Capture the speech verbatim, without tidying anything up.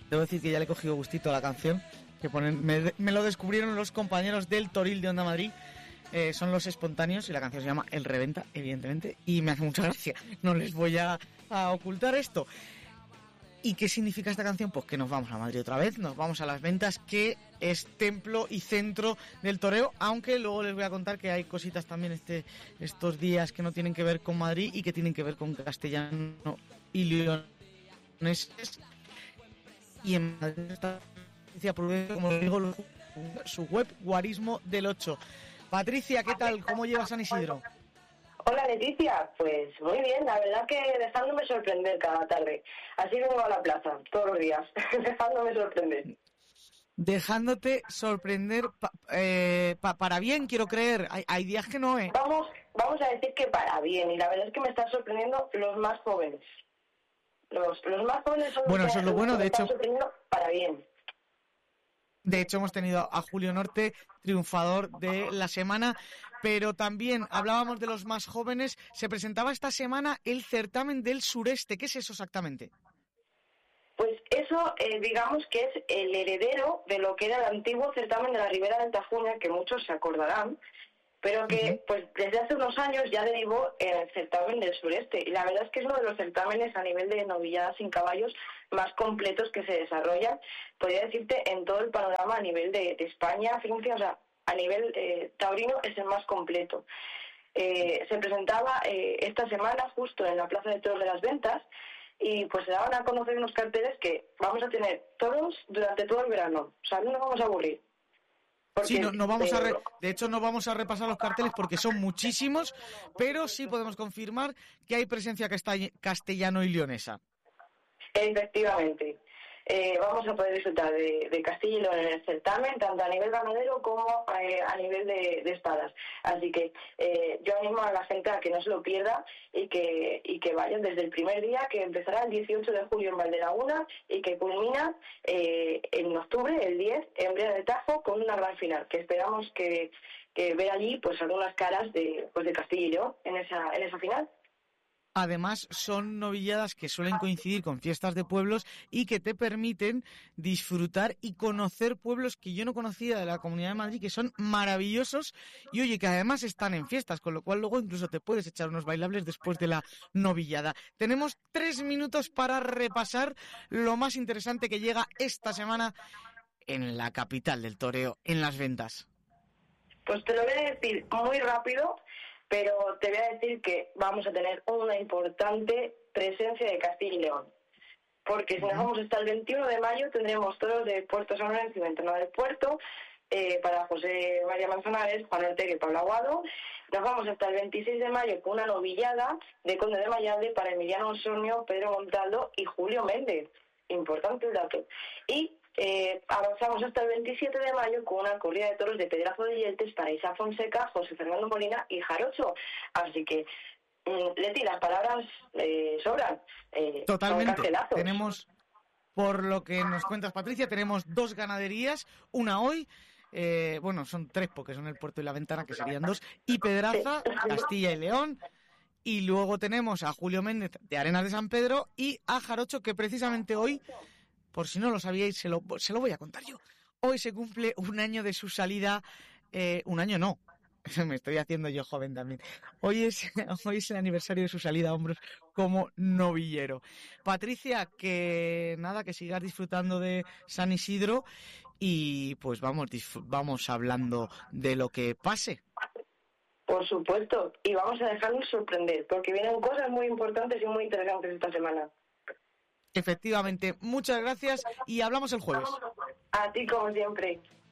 debo decir que ya le he cogido gustito a la canción, que ponen, me, me lo descubrieron los compañeros del Toril de Onda Madrid, eh, son Los Espontáneos, y la canción se llama El Reventa, evidentemente, y me hace mucha gracia, no les voy a, a ocultar esto. ¿Y qué significa esta canción? Pues que nos vamos a Madrid otra vez, nos vamos a Las Ventas, que es templo y centro del toreo, aunque luego les voy a contar que hay cositas también este estos días que no tienen que ver con Madrid y que tienen que ver con castellano y leoneses. Y en Madrid está, como digo, su web Guarismo del ocho. Patricia, ¿qué tal? ¿Cómo llevas San Isidro? Hola Leticia, pues muy bien, la verdad que dejándome sorprender cada tarde. Así vengo a la plaza todos los días, dejándome sorprender. Dejándote sorprender pa, eh, pa, para bien, quiero creer. Hay, hay días que no, ¿eh? Vamos, vamos a decir que para bien, y la verdad es que me están sorprendiendo los más jóvenes. Los, los más jóvenes son bueno, los eso que es lo bueno, me de están hecho. sorprendiendo para bien. De hecho, hemos tenido a Julio Norte, triunfador de la semana, pero también hablábamos de los más jóvenes. Se presentaba esta semana el certamen del sureste. ¿Qué es eso exactamente? Pues eso, eh, digamos que es el heredero de lo que era el antiguo certamen de la Ribera de Tajuña, que muchos se acordarán, pero que uh-huh. pues desde hace unos años ya derivó en el certamen del sureste. Y la verdad es que es uno de los certámenes a nivel de novilladas sin caballos más completos que se desarrollan, podría decirte, en todo el panorama a nivel de, de España, fíjense, o sea, a nivel eh, taurino es el más completo. Eh, se presentaba eh, esta semana justo en la Plaza de Toros de las Ventas, y pues se daban a conocer unos carteles que vamos a tener todos durante todo el verano, o sea, no nos vamos a aburrir. Porque, sí, no, no vamos a re... de hecho no vamos a repasar los carteles porque son muchísimos, pero sí podemos confirmar que hay presencia castell... castellano y leonesa. Efectivamente. Eh, vamos a poder disfrutar de, de Castilla y León en el certamen, tanto a nivel ganadero como eh, a nivel de, de espadas. Así que eh, yo animo a la gente a que no se lo pierda y que y que vayan desde el primer día, que empezará el dieciocho de julio en Valdelaguna y que culmina eh, en octubre, el diez, en Brera de Tajo, con una gran final, que esperamos que, que ver allí pues algunas caras de pues de Castilla y León en esa en esa final. Además, son novilladas que suelen coincidir con fiestas de pueblos y que te permiten disfrutar y conocer pueblos que yo no conocía de la Comunidad de Madrid, que son maravillosos y, oye, que además están en fiestas, con lo cual luego incluso te puedes echar unos bailables después de la novillada. Tenemos tres minutos para repasar lo más interesante que llega esta semana en la capital del toreo, en Las Ventas. Pues te lo voy a decir muy rápido, pero te voy a decir que vamos a tener una importante presencia de Castilla y León. Porque si nos vamos hasta el veintiuno de mayo tendremos toros de Puerto San Lorenzo y Ventana del Puerto, eh, para José María Manzanares, Juan Ortega y Pablo Aguado. Nos vamos hasta el veintiséis de mayo con una novillada de Conde de Mayalde para Emiliano Osornio, Pedro Montaldo y Julio Méndez. Importante el dato. Y Eh, avanzamos hasta el veintisiete de mayo con una corrida de toros de Pedrazo de Yeltes para Isa Fonseca, José Fernando Molina y Jarocho. Así que, mmm, Leti, las palabras eh, sobran. Eh, Totalmente. Tenemos, por lo que nos cuentas, Patricia, tenemos dos ganaderías, una hoy, eh, bueno, son tres porque son el Puerto y la Ventana, que serían dos, y Pedraza, Castilla y León. Y luego tenemos a Julio Méndez de Arenas de San Pedro y a Jarocho, que precisamente hoy, por si no lo sabíais, se lo, se lo voy a contar yo. Hoy se cumple un año de su salida, eh, un año no, me estoy haciendo yo joven también. Hoy es, hoy es el aniversario de su salida a hombros como novillero. Patricia, que nada, que sigas disfrutando de San Isidro y pues vamos, disfr- vamos hablando de lo que pase. Por supuesto, y vamos a dejarnos sorprender, porque vienen cosas muy importantes y muy interesantes esta semana. Efectivamente, muchas gracias y hablamos el jueves. A ti como siempre.